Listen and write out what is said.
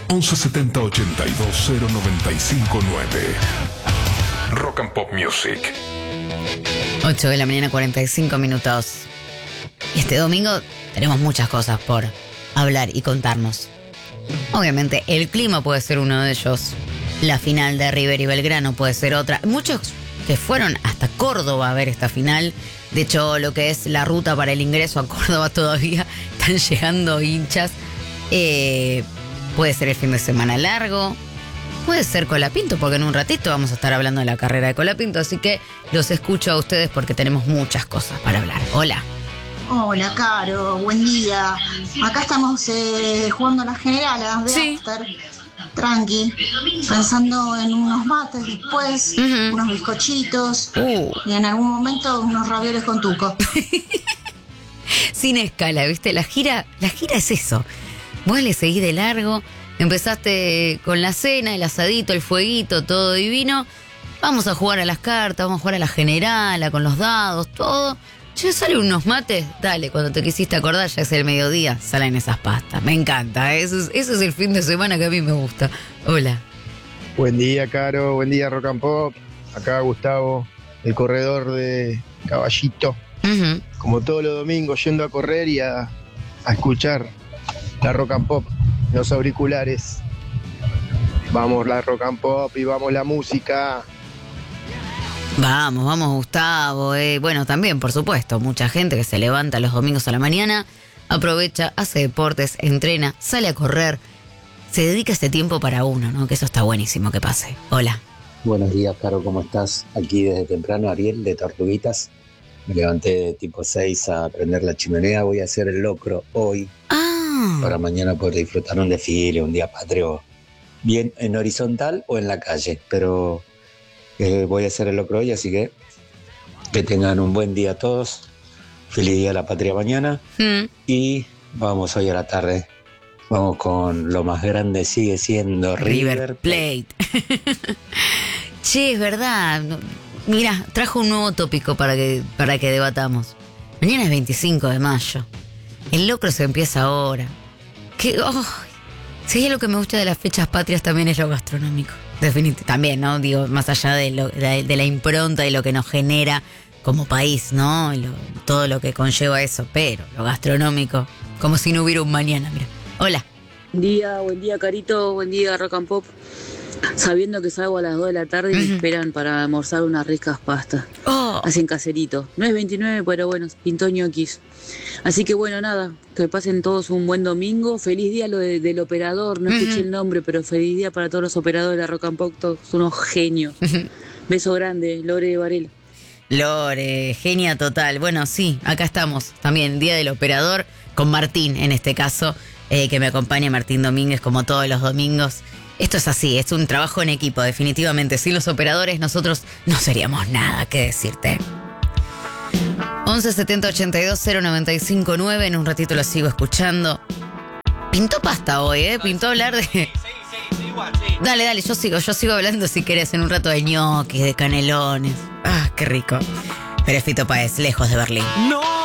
1170 82 0959. Rock and Pop Music. 8 de la mañana, 45 minutos. Y este domingo tenemos muchas cosas por hablar y contarnos. Obviamente el clima puede ser uno de ellos. La final de River y Belgrano puede ser otra. Muchos que fueron hasta Córdoba a ver esta final. De hecho, lo que es la ruta para el ingreso a Córdoba todavía están llegando hinchas. Puede ser el fin de semana largo. Puede ser Colapinto, porque en un ratito vamos a estar hablando de la carrera de Colapinto. Así que los escucho a ustedes porque tenemos muchas cosas para hablar. Hola. Hola, Caro, buen día. Acá estamos jugando a las generales de Sí. After, tranqui, pensando en unos mates después, unos bizcochitos y en algún momento unos ravioles con tuco. Sin escala, ¿viste? La gira es eso. Vos le seguís de largo, empezaste con la cena, el asadito, el fueguito, todo divino. Vamos a jugar a las cartas, vamos a jugar a la generala, con los dados, todo. Che, salen unos mates, dale, cuando te quisiste acordar ya es el mediodía, salen esas pastas. Me encanta, eso es el fin de semana que a mí me gusta. Hola. Buen día, Caro, buen día, Rock and Pop. Acá Gustavo, el corredor de Caballito. Como todos los domingos, yendo a correr y a escuchar la Rock and Pop, los auriculares. Vamos la Rock and Pop y vamos la música. Vamos, Gustavo. Bueno, también, por supuesto, mucha gente que se levanta los domingos a la mañana, aprovecha, hace deportes, entrena, sale a correr, se dedica este tiempo para uno, ¿no? Que eso está buenísimo que pase. Hola. Buenos días, Caro, ¿cómo estás? Aquí desde temprano, Ariel, de Tortuguitas. Me levanté tipo 6 a prender la chimenea. Voy a hacer el locro hoy. Para mañana poder disfrutar un desfile, un día patrio, bien en horizontal o en la calle. Pero voy a hacer el locro hoy, así que tengan un buen día todos. Feliz día de la patria mañana. Y vamos hoy a la tarde. Vamos con lo más grande, sigue siendo River Plate. Che, es verdad. Mira, trajo un nuevo tópico para que debatamos. Mañana es 25 de mayo. El locro se empieza ahora. Si hay algo que me gusta de las fechas patrias también es lo gastronómico. Definitivamente. También, ¿no? Digo, más allá de la impronta y lo que nos genera como país, ¿no? Todo lo que conlleva eso. Pero lo gastronómico, como si no hubiera un mañana, mira. Hola. Buen día, Carito, buen día, Rock and Pop. Sabiendo que salgo a las 2 de la tarde y me esperan para almorzar unas ricas pastas. Así en caserito. No es 29, pero bueno, pintó ñoquis. Así que bueno, nada, que pasen todos un buen domingo. Feliz día del operador, no escuché el nombre, pero feliz día para todos los operadores de Rock and Pop, todos unos genios. Beso grande, Lore Varela. Lore, genia total. Bueno, sí, acá estamos también, Día del Operador, con Martín en este caso, que me acompaña, Martín Domínguez, como todos los domingos. Esto es así, es un trabajo en equipo, definitivamente. Sin los operadores nosotros no seríamos nada, qué decirte. 1170 82 0959, en un ratito lo sigo escuchando. Pintó pasta hoy, pintó hablar de... Dale, yo sigo hablando si querés en un rato de ñoquis, de canelones. Qué rico. Pero es Fito Páez, lejos de Berlín. No.